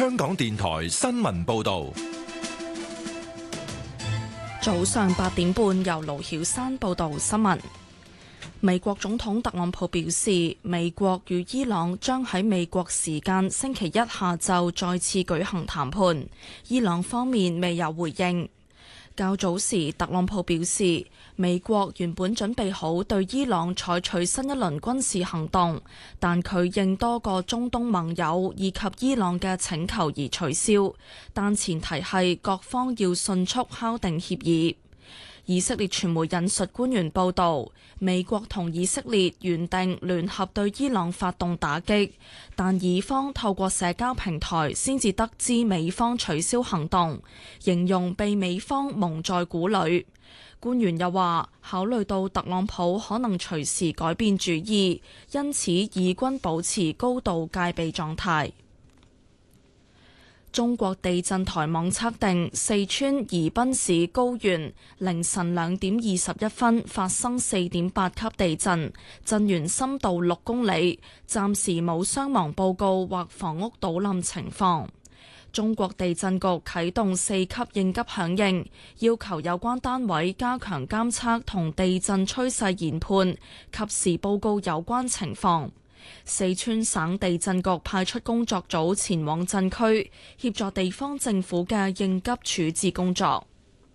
香港電台新聞報道。 早上8點半，由盧曉珊報道新聞。美國總統特朗普表示，美國與伊朗將喺美國時間星期一下晝再次舉行談判，伊朗方面未有回應。較早時，特朗普表示，美國原本準備好對伊朗採取新一輪軍事行動，但佢應多個中東盟友以及伊朗嘅請求而取消，但前提係各方要迅速敲定協議。以色列傳媒引述官員報道，美國同以色列原定聯合對伊朗發動打擊，但以方透過社交平台先至得知美方取消行動，形容被美方蒙在鼓裏。官員又話，考慮到特朗普可能隨時改變主意，因此以軍保持高度戒備狀態。中國地震台網測定，四川宜賓市高原凌晨2點21分發生4.8級地震，震源深度6公里，暫時冇傷亡報告或房屋倒冧情況。中國地震局啟動4級應急響應，要求有關單位加強監測同地震趨勢研判，及時報告有關情況。四川省地震局派出工作組前往震區，協助地方政府嘅應急處置工作。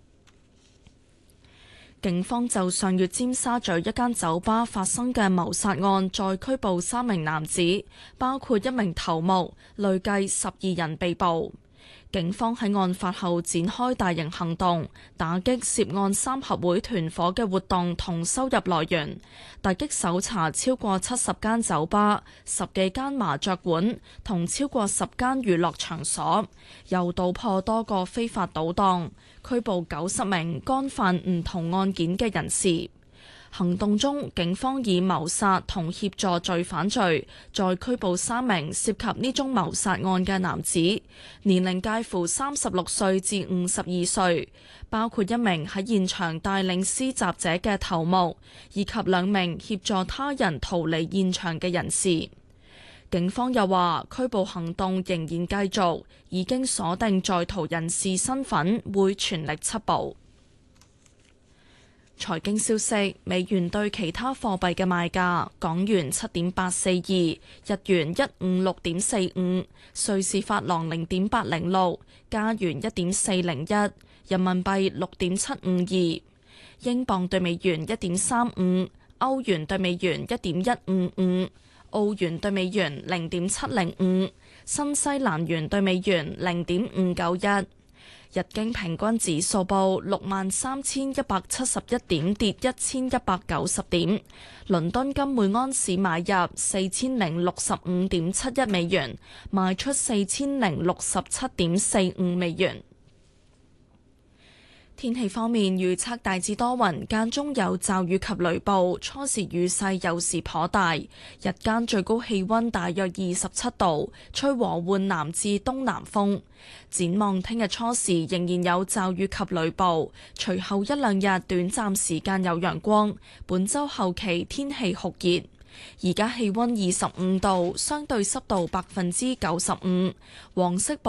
警方就上月尖沙咀一間酒吧發生嘅謀殺案，再拘捕3名男子，包括1名頭目，累計12人被捕。警方喺案發後展開大型行動，打擊涉案3合會團伙嘅活動同收入來源，突擊搜查超過70間酒吧、10幾間麻雀館同超過10間娛樂場所，又搗破多個非法賭檔，拘捕90名干犯唔同案件嘅人士。行動中，警方以謀殺同協助罪犯罪，再拘捕3名涉及呢宗謀殺案嘅男子，年齡介乎36歲至52歲，包括1名喺現場帶領施襲者嘅頭目，以及2名協助他人逃離現場嘅人士。警方又話，拘捕行動仍然繼續，已經鎖定在逃人士身份，會全力緝捕。財經消息：美元對其他貨幣嘅賣價：港元7.842，日元156.45，瑞士法郎0.806，加元1.401，人民幣6.752，英鎊對美元1.35，歐元對美元1.155，澳元對美元0.705，新西蘭元對美元0.591。日經平均指數報63,171點，跌1190點。倫敦金每安士買入4065.71美元，賣出4067.45美元。天氣方面，預測大致多雲，間中有驟雨及雷暴，初時雨勢有時頗大，日間最高氣溫大約27度，吹和緩南至東南風。展望聽日初時仍然有驟雨及雷暴，隨後1-2日短暫時間有陽光，本週後期天氣酷熱。而家氣溫25度，相對濕度95%，黃色